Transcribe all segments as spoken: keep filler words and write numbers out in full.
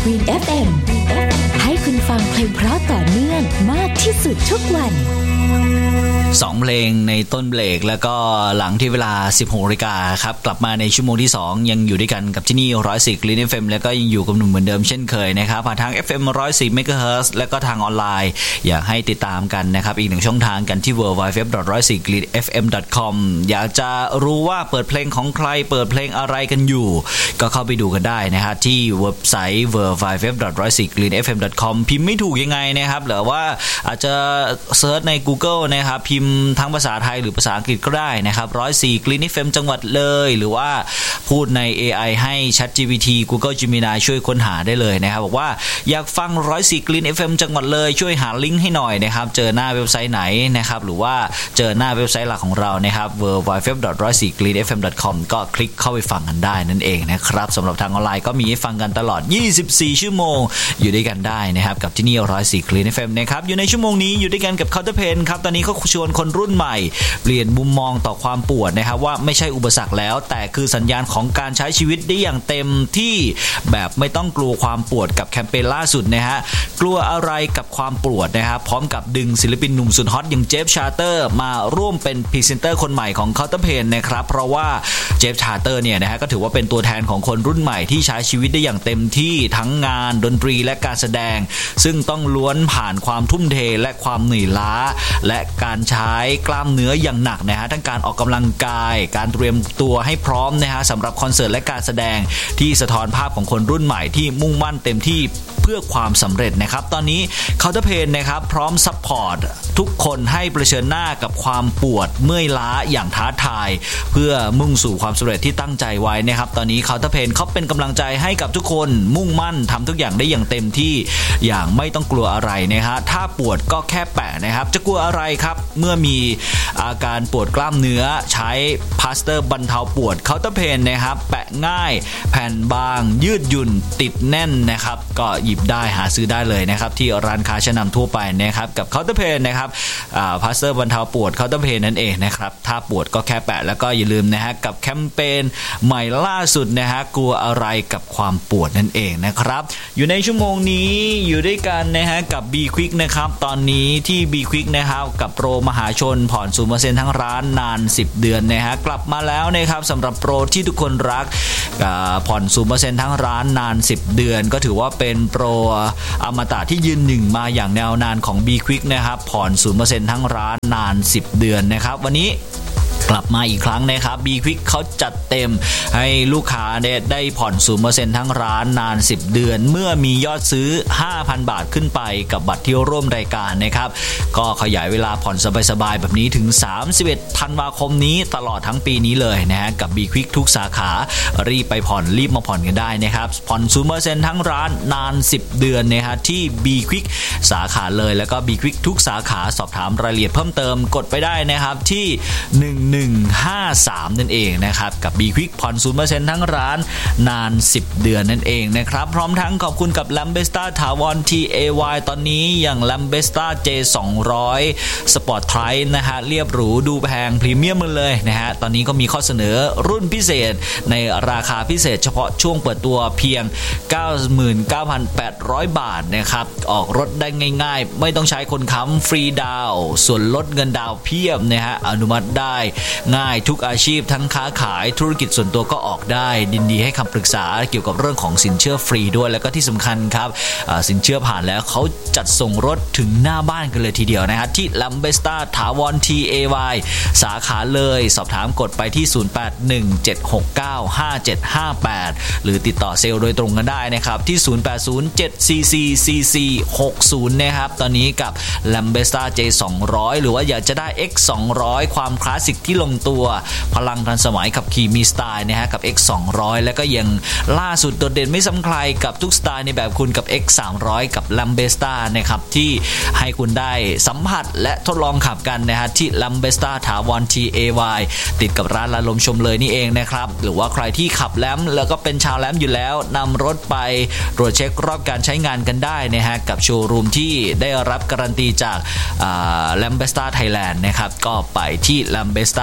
Green เอฟ เอ็ม ให้คุณฟังเพลงเพราะต่อเนื่องมากที่สุดทุกวันสองเพลงในต้นเบรกแล้วก็หลังที่เวลา สิบหกนาฬิกา นครับกลับมาในชั่วโมงที่สองยังอยู่ด้วยกันกับที่นี่หนึ่งร้อยสี่ Green เอฟ เอ็ม แล้วก็ยังอยู่กับหนุ่มเหมือนเดิมเช่นเคยนะครับผ่านทาง เอฟ เอ็ม หนึ่งร้อยสี่ เมกะเฮิรตซ์ แล้วก็ทางออนไลน์อยากให้ติดตามกันนะครับอีกหนึ่งช่องทางกันที่ ดับเบิลยู ดับเบิลยู ดับเบิลยู ดอท หนึ่งร้อยสี่ กรีน เอฟ เอ็ม ดอท คอม อยากจะรู้ว่าเปิดเพลงของใครเปิดเพลงอะไรกันอยู่ก็เข้าไปดูกันได้นะฮะที่เว็บไซต์ ดับเบิลยู ดับเบิลยู ดับเบิลยู ดอท หนึ่งร้อยสี่ กรีน เอฟ เอ็ม ดอท คอม พิมพ์ไม่ถูกยังไงนะครับหรือว่าอาจจะเซิร์ชใน Google นะครับพิมพ์ทั้งภาษาไทยหรือภาษาอังกฤษก็ได้นะครับหนึ่งร้อยสี่ Green เอฟ เอ็ม จังหวัดเลยหรือว่าพูดใน เอ ไอ ให้ ChatGPT Google Gemini ช่วยค้นหาได้เลยนะครับบอกว่าอยากฟังหนึ่งร้อยสี่ Green เอฟ เอ็ม จังหวัดเลยช่วยหาลิงก์ให้หน่อยนะครับเจอหน้าเว็บไซต์ไหนนะครับหรือว่าเจอหน้าเว็บไซต์หลักของเรานะครับ ดับเบิลยู ดับเบิลยู ดับเบิลยู ดอท หนึ่งร้อยสี่ กรีน เอฟ เอ็ม ดอท คอม ก็คลิกเข้าไปฟังกันได้นั่นเองนะครับสำหรับทางออนไลน์ก็มีให้ฟังกันตลอดยี่สิบสี่ชั่วโมงอยู่ด้วยกันได้นะครับกับที่นี่หนึ่งร้อยสี่ Green เอฟ เอ็ม นะครับอยู่ในชั่วโมงนี้อยู่ด้วยกันกับ Counter Pain ครับตอนนี้เขาชวนคนรุ่นใหม่เปลี่ยนมุมมองต่อความปวดนะครับว่าไม่ใช่อุปสรรคแล้วแต่คือสัญญาณของการใช้ชีวิตได้อย่างเต็มที่แบบไม่ต้องกลัวความปวดกับแคมเปญล่าสุดนะฮะกลัวอะไรกับความปวดนะครับพร้อมกับดึงศิลปินหนุ่มสุดฮอตอย่างเจฟชาร์เตอร์มาร่วมเป็นพรีเซนเตอร์คนใหม่ของ Counter Pain นะครับเพราะว่าเจฟชาร์เตอร์เนี่ยนะฮะก็ถือว่าเป็นตัวแทนของคนรุ่นใหม่ที่ใช้ชีวิตได้อย่างเต็มที่ทั้งงานดนตรีและการแสดงซึ่งต้องล้วนผ่านความทุ่มเทและความเหนื่อยล้าและการใช้กล้ามเนื้ออย่างหนักนะฮะทั้งการออกกำลังกายการเตรียมตัวให้พร้อมนะฮะสำหรับคอนเสิร์ตและการแสดงที่สะท้อนภาพของคนรุ่นใหม่ที่มุ่งมั่นเต็มที่เพื่อความสำเร็จนะครับตอนนี้ Counter Pain นะครับพร้อมซัพพอร์ตทุกคนให้เผชิญหน้ากับความปวดเมื่อยล้าอย่างท้าทายเพื่อมุ่งสู่ความสำเร็จที่ตั้งใจไว้นะครับตอนนี้ Counter Pain เขาเป็นกำลังใจให้กับทุกคนมุ่งมั่นทำทุกอย่างได้อย่างเต็มที่อย่างไม่ต้องกลัวอะไรนะฮะถ้าปวดก็แค่แปะนะครับจะกลัวอะไรครับเมื่อมีอาการปวดกล้ามเนื้อใช้พลาสเตอร์บรรเทาปวด Counter Pain นะครับแปะง่ายแผ่นบางยืดหยุ่นติดแน่นนะครับก็หยิบได้หาซื้อได้เลยนะครับที่ร้านค้าชั้นนำทั่วไปนะครับกับ Counter Pain นะครับพลาสเตอร์บรรเทาปวด Counter Pain นั่นเองนะครับถ้าปวดก็แค่แปะแล้วก็อย่าลืมนะฮะกับแคมเปญใหม่ล่าสุดนะฮะกลัวอะไรกับความปวดนั่นเองนะครับอยู่ในชั่วโมงนี้อยู่ด้วยกันนะฮะกับ B Quick นะครับตอนนี้ที่ B Quick นะครับกับโปรมหาชนผ่อน ศูนย์เปอร์เซ็นต์ ทั้งร้านนานสิบเดือนนะฮะกลับมาแล้วนะครับสำหรับโปรที่ทุกคนรักผ่อน ศูนย์เปอร์เซ็นต์ ทั้งร้านนานสิบเดือนก็ถือว่าเป็นโปรอมตะที่ยืนหนึ่งมาอย่างยาวนานของ B Quick นะครับผ่อน ศูนย์เปอร์เซ็นต์ ทั้งร้านนานสิบเดือนนะครับวันนี้กลับมาอีกครั้งนะครับ B Quick เขาจัดเต็มให้ลูกค้าได้ผ่อน ศูนย์เปอร์เซ็นต์ ทั้งร้านนานสิบเดือนเมื่อมียอดซื้อ ห้าพัน บาทขึ้นไปกับบัตรที่ร่วมรายการนะครับก็ขยายเวลาผ่อนสบายๆแบบนี้ถึงสามสิบเอ็ดธันวาคมนี้ตลอดทั้งปีนี้เลยนะฮะกับ B Quick ทุกสาขารีบไปผ่อนรีบมาผ่อนกันได้นะครับผ่อน ศูนย์เปอร์เซ็นต์ ทั้งร้านนานสิบเดือนนะฮะที่ B Quick สาขาเลยแล้วก็ B Quick ทุกสาขาสอบถามรายละเอียดเพิ่มเติมกดไปได้นะครับที่หนึ่งหนึ่งห้าสามนั่นเองนะครับกับ B Quick ผ่อน ศูนย์เปอร์เซ็นต์ ทั้งร้านนานสิบเดือนนั่นเองนะครับพร้อมทั้งขอบคุณกับ Lambesta ถาวร ที เอ วาย ตอนนี้อย่าง Lambesta เจ สองร้อย Sport Trike นะฮะเรียบหรูดูแพงพรีเมียมเลยนะฮะตอนนี้ก็มีข้อเสนอรุ่นพิเศษในราคาพิเศษเฉพาะช่วงเปิดตัวเพียง เก้าหมื่นเก้าพันแปดร้อย บาทนะครับออกรถได้ง่ายๆไม่ต้องใช้คนค้ำฟรีดาวน์ส่วนลดเงินดาวน์เพียบนะฮะอนุมัติได้ง่ายทุกอาชีพทั้งค้าขายธุรกิจส่วนตัวก็ออกได้ยินดีให้คำปรึกษาเกี่ยวกับเรื่องของสินเชื่อฟรีด้วยแล้วก็ที่สำคัญครับสินเชื่อผ่านแล้วเขาจัดส่งรถถึงหน้าบ้านกันเลยทีเดียวนะฮะที่ Lambesta ถาวร ที เอ วาย สาขาเลยสอบถามกดไปที่ศูนย์ แปด หนึ่ง เจ็ด หก เก้า ห้า เจ็ด ห้า แปดหรือติดต่อเซลล์โดยตรงกันได้นะครับที่ศูนย์ แปด ศูนย์ เจ็ด สี่ สี่ สี่ สี่ หก ศูนย์นะครับตอนนี้กับ Lambesta เจ สองร้อย หรือว่าอยากจะได้ X สองร้อย ความคลาสสิกที่ลงตัวพลังทันสมัยขับขี่มีสไตล์นะฮะกับ X สองร้อย แล้วก็ยังล่าสุดโดดเด่นไม่ซ้ำใครกับทุกสไตล์ในแบบคุณกับ X สามร้อย กับ Lambesta นะครับที่ให้คุณได้สัมผัสและทดลองขับกันนะฮะที่ Lambesta ถาวร ที เอ วาย ติดกับร้านลาลมชมเลยนี่เองนะครับหรือว่าใครที่ขับแลมแล้วก็เป็นชาวแลมอยู่แล้วนำรถไปตรวจเช็ครอบการใช้งานกันได้นะฮะกับโชว์รูมที่ได้รับการันตีจาก Lambesta Thailand นะครับก็ไปที่ Lambesta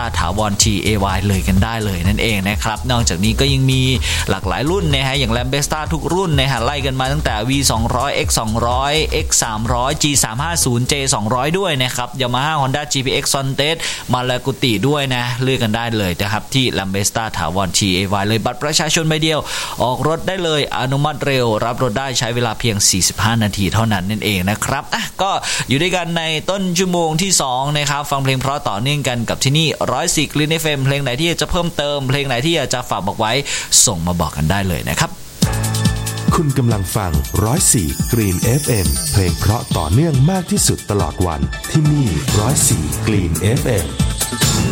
ถาวร ที เอ วาย เลยกันได้เลยนั่นเองนะครับนอกจากนี้ก็ยังมีหลากหลายรุ่นนะฮะอย่าง Lambesta ทุกรุ่นนะฮะไล่กันมาตั้งแต่ วี สองร้อย เอ็กซ์ สองร้อย เอ็กซ์ สามร้อย จี สามห้าศูนย์ เจ สองร้อย ด้วยนะครับ Yamaha Honda จี พี เอ็กซ์ Sontes มาลากุติด้วยนะเลือกกันได้เลยนะครับที่ Lambesta ถาวร ที เอ วาย เลยบัตรประชาชนใบเดียวออกรถได้เลยอนุมัติเร็วรับรถได้ใช้เวลาเพียงสี่สิบห้านาทีเท่านั้นนั่นเองนะครับอ่ะก็อยู่ด้วยกันในต้นชั่วโมงที่สองนะครับฟังเพลงเพราะต่อเนื่องกันกับที่นี่หนึ่งร้อยสี่ Green เอฟ เอ็ม เพลงไหนที่จะเพิ่มเติมเพลงไหนที่อยากจะฝากบอกไว้ส่งมาบอกกันได้เลยนะครับคุณกำลังฟังหนึ่งร้อยสี่ Green เอฟ เอ็ม เพลงเพราะต่อเนื่องมากที่สุดตลอดวันที่นี่หนึ่งร้อยสี่ Green เอฟ เอ็ม